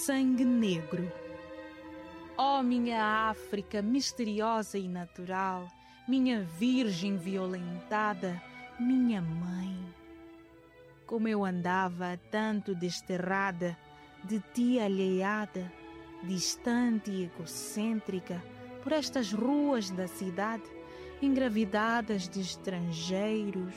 sangue negro. Ó minha África misteriosa e natural, minha virgem violentada, minha mãe. Como eu andava tanto desterrada, de ti alheada, distante e egocêntrica, por estas ruas da cidade, engravidadas de estrangeiros.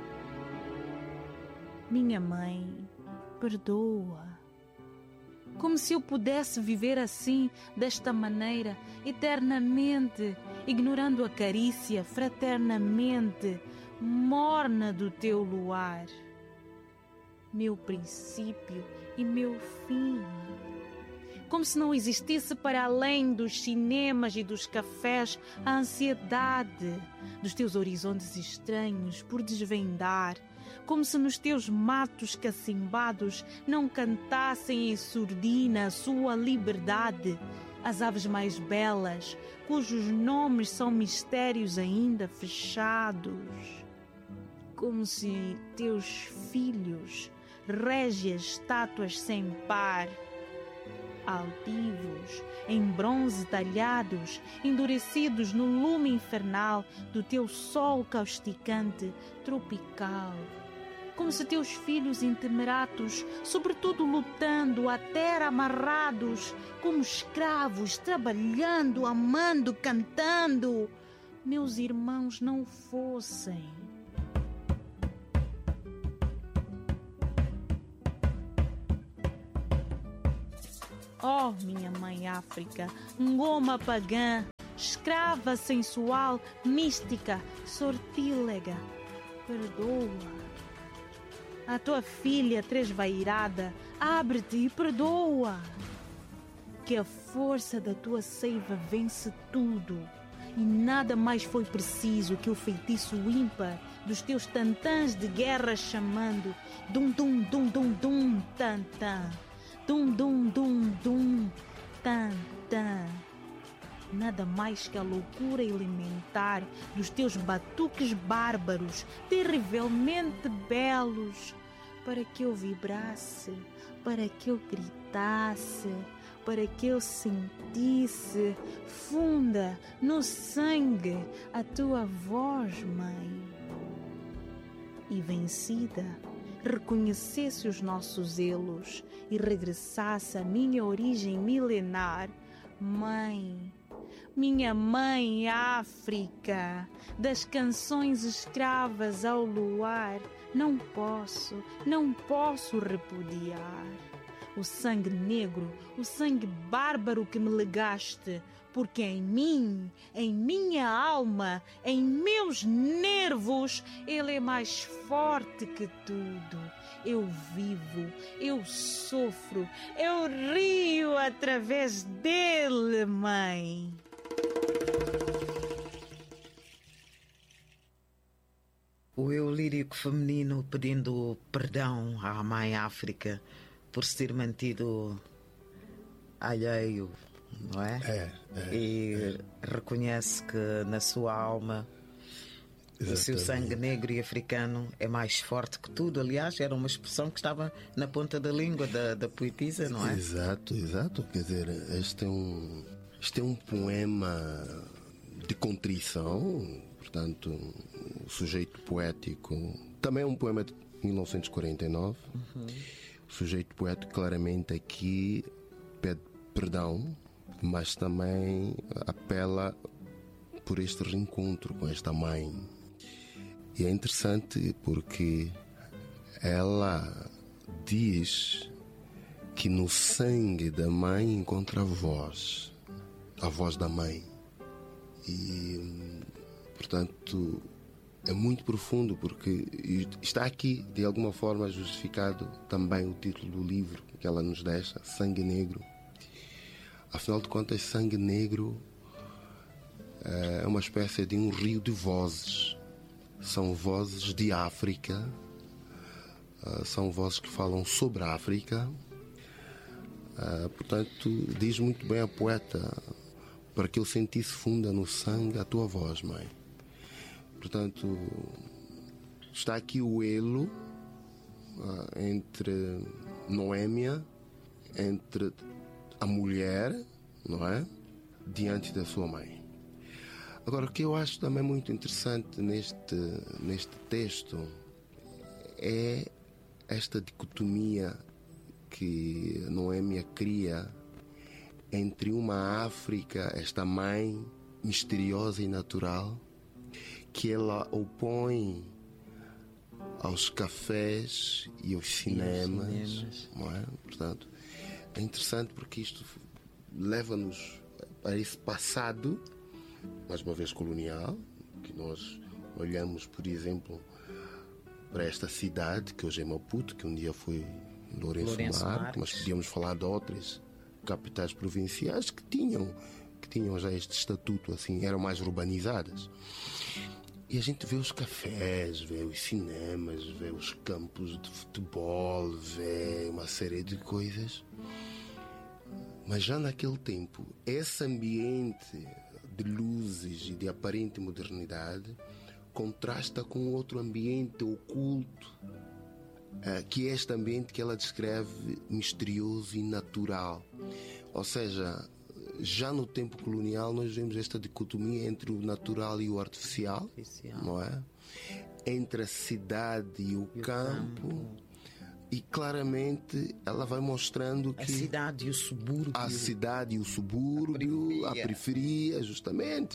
Minha mãe, perdoa. Como se eu pudesse viver assim, desta maneira, eternamente, ignorando a carícia fraternamente morna do teu luar. Meu princípio e meu fim. Como se não existisse para além dos cinemas e dos cafés a ansiedade dos teus horizontes estranhos por desvendar. Como se nos teus matos cacimbados não cantassem em surdina a sua liberdade as aves mais belas, cujos nomes são mistérios ainda fechados. Como se teus filhos, régias estátuas sem par, altivos, em bronze talhados, endurecidos no lume infernal do teu sol causticante, tropical. Como se teus filhos intemeratos, sobretudo lutando, a terra amarrados, como escravos, trabalhando, amando, cantando, meus irmãos não fossem. Oh, minha mãe África, ngoma pagã, escrava sensual, mística, sortílega, perdoa. A tua filha tresvairada, abre-te e perdoa. Que a força da tua seiva vence tudo, e nada mais foi preciso que o feitiço ímpar dos teus tantãs de guerra chamando dum dum dum dum dum tan tan. Dum, dum, dum, dum, tan, tan. Nada mais que a loucura elementar dos teus batuques bárbaros, terrivelmente belos, para que eu vibrasse, para que eu gritasse, para que eu sentisse funda no sangue a tua voz, mãe. E vencida, reconhecesse os nossos elos e regressasse à minha origem milenar, mãe, minha mãe África, das canções escravas ao luar, não posso repudiar o sangue negro, o sangue bárbaro que me legaste, porque em mim, em minha alma, em meus nervos, ele é mais forte que tudo. Eu vivo, eu sofro, eu rio através dele, mãe. O eu lírico feminino pedindo perdão à mãe África por se ter mantido alheio, não é? E reconhece que na sua alma o seu sangue negro e africano é mais forte que tudo. Aliás, era uma expressão que estava na ponta da língua da poetisa, não é? Exato. Quer dizer, este é um poema de contrição, portanto, o sujeito poético também é um poema de 1949. O sujeito poético claramente aqui pede perdão, mas também apela por este reencontro com esta mãe. E é interessante porque ela diz que no sangue da mãe encontra a voz da mãe. E, portanto, é muito profundo, porque está aqui, de alguma forma, justificado também o título do livro que ela nos deixa, Sangue Negro. Afinal de contas, sangue negro é uma espécie de um rio de vozes. São vozes de África, são vozes que falam sobre a África. Portanto, diz muito bem a poeta, para que eu sentisse funda no sangue a tua voz, mãe. Portanto, está aqui o elo entre Noémia, entre a mulher, não é? Diante da sua mãe. Agora, o que eu acho também muito interessante neste texto é esta dicotomia que Noêmia cria entre uma África, esta mãe misteriosa e natural, que ela opõe aos cafés e aos cinemas. Não é? Portanto, é interessante porque isto leva-nos para esse passado, mais uma vez colonial, que nós olhamos, por exemplo, para esta cidade, que hoje é Maputo, que um dia foi Lourenço Marques, mas podíamos falar de outras capitais provinciais que tinham já este estatuto, assim, eram mais urbanizadas. E a gente vê os cafés, vê os cinemas, vê os campos de futebol, vê uma série de coisas. Mas já naquele tempo, esse ambiente de luzes e de aparente modernidade contrasta com outro ambiente oculto, que é este ambiente que ela descreve misterioso e natural. Ou seja, já no tempo colonial nós vemos esta dicotomia entre o natural e o artificial. Não é? Entre a cidade e o campo. E claramente ela vai mostrando que a cidade e o subúrbio. A cidade e o subúrbio, a periferia, justamente.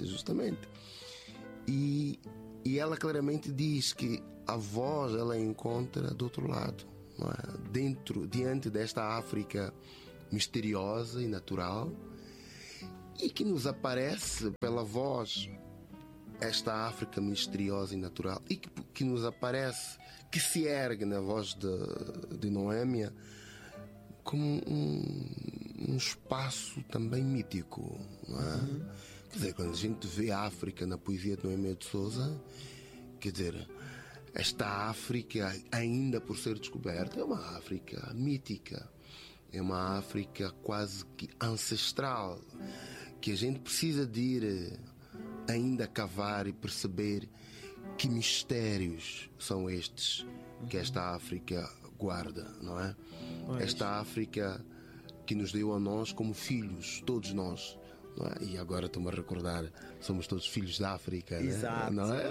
E ela claramente diz que a voz ela encontra do outro lado, não é? Diante desta África misteriosa e natural, e que nos aparece pela voz esta África misteriosa e natural, e que nos aparece, que se ergue na voz de Noêmia como um espaço também mítico, não é? Quer dizer, quando a gente vê a África na poesia de Noêmia de Souza, quer dizer, esta África, ainda por ser descoberta, é uma África mítica, é uma África quase que ancestral, que a gente precisa de ir ainda cavar e perceber que mistérios são estes que esta África guarda, não é? Esta África que nos deu a nós como filhos, todos nós. Não é? E agora estou-me a recordar, somos todos filhos da África. Exato. Não é?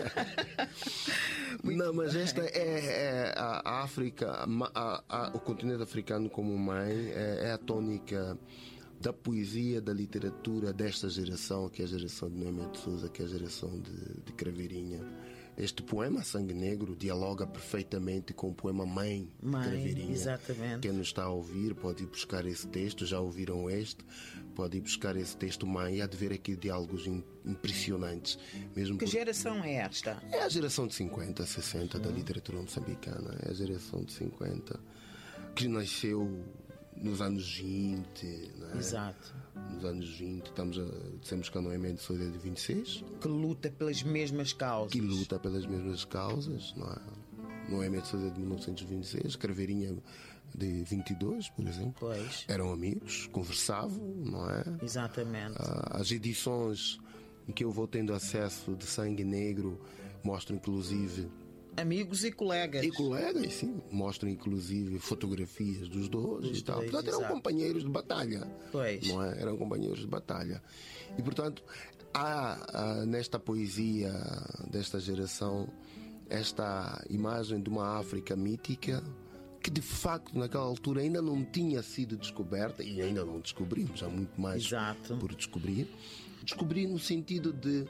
Não, mas esta é a África, o continente africano como mãe, é a tônica da poesia, da literatura desta geração, que é a geração de Noêmia de Souza, que é a geração de Craveirinha. Este poema, Sangue Negro, dialoga perfeitamente com o poema Mãe de Craveirinha. Exatamente. Quem nos está a ouvir pode ir buscar esse texto, já ouviram este, pode ir buscar esse texto Mãe e há de ver aqui diálogos impressionantes. Mesmo que geração é esta? É a geração de 50, 60 da literatura moçambicana. É a geração de 50 que nasceu nos anos 20, não é? Exato. Nos anos 20, dissemos que a Noêmia de Souza é de 26. Que luta pelas mesmas causas. Não é? Noêmia de Souza é de 1926, Craveirinha de 22, por exemplo. Pois. Eram amigos, conversavam, não é? Exatamente. As edições em que eu vou tendo acesso de Sangue Negro mostram inclusive amigos e colegas. E colegas, sim. Mostram inclusive fotografias dos dois e tal. Portanto, eram companheiros de batalha. Pois. Não é? Eram companheiros de batalha. E, portanto, há nesta poesia desta geração esta imagem de uma África mítica que, de facto, naquela altura ainda não tinha sido descoberta e ainda não descobrimos. Há muito mais por descobrir. Descobrir no sentido de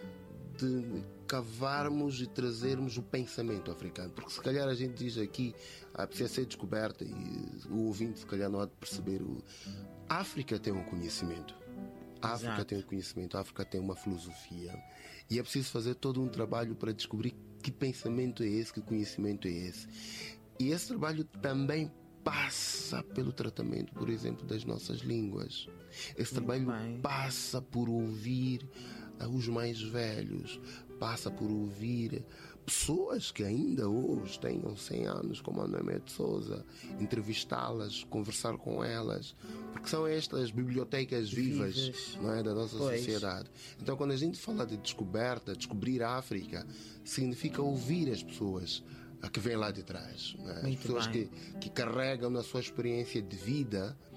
cavarmos e trazermos o pensamento africano, porque se calhar a gente diz aqui precisa ser descoberta e o ouvinte se calhar não há de perceber. A África tem um conhecimento, a África tem um conhecimento, a África tem uma filosofia e é preciso fazer todo um trabalho para descobrir que pensamento é esse, que conhecimento é esse. E esse trabalho também passa pelo tratamento, por exemplo, das nossas línguas. Esse trabalho passa por ouvir os mais velhos, passa por ouvir pessoas que ainda hoje tenham 100 anos, como a Noêmia de Souza, entrevistá-las, conversar com elas, porque são estas bibliotecas vivas, não é, da nossa sociedade. Então, quando a gente fala de descoberta, descobrir a África, significa ouvir as pessoas que vêm lá de trás, não é? As pessoas que carregam na sua experiência de vida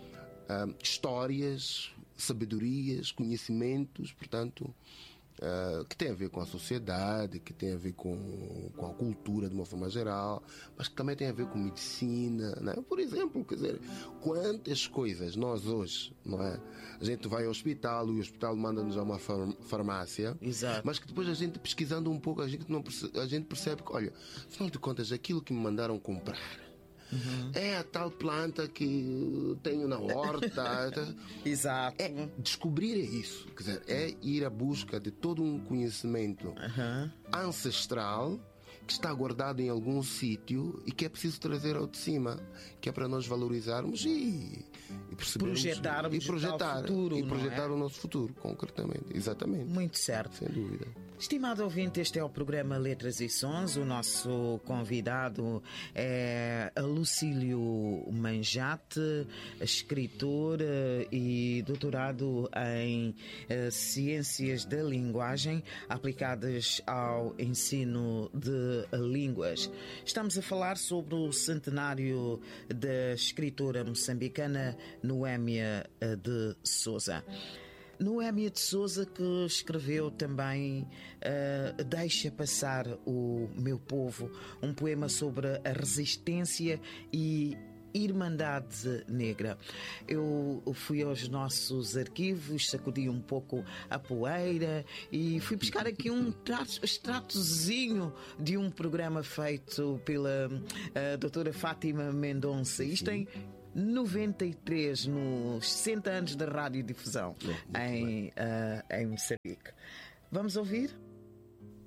histórias, sabedorias, conhecimentos, portanto, que tem a ver com a sociedade, que tem a ver com a cultura de uma forma geral, mas que também tem a ver com medicina, não é? Por exemplo, quer dizer, quantas coisas nós hoje, não é? A gente vai ao hospital e o hospital manda-nos a uma farmácia. Exato. Mas que depois a gente pesquisando um pouco, a gente percebe que, olha, afinal de contas, aquilo que me mandaram comprar é a tal planta que tenho na horta. Exato. Descobrir isso, quer dizer, é ir à busca de todo um conhecimento ancestral que está guardado em algum sítio e que é preciso trazer ao de cima, que é para nós valorizarmos e percebermos projetarmos projetar o nosso futuro, concretamente. Exatamente. Muito certo. Sem dúvida. Estimado ouvinte, este é o programa Letras e Sons. O nosso convidado é Lucílio Manjate, escritor e doutorado em Ciências da Linguagem aplicadas ao ensino de línguas. Estamos a falar sobre o centenário da escritora moçambicana Noémia de Souza. Noémia de Souza, que escreveu também Deixa Passar o Meu Povo, um poema sobre a resistência e Irmandade Negra. Eu fui aos nossos arquivos, sacudi um pouco a poeira e fui buscar aqui um extratozinho de um programa feito pela doutora Fátima Mendonça. Isto tem 93, nos 60 anos da radiodifusão em Moçambique. Vamos ouvir?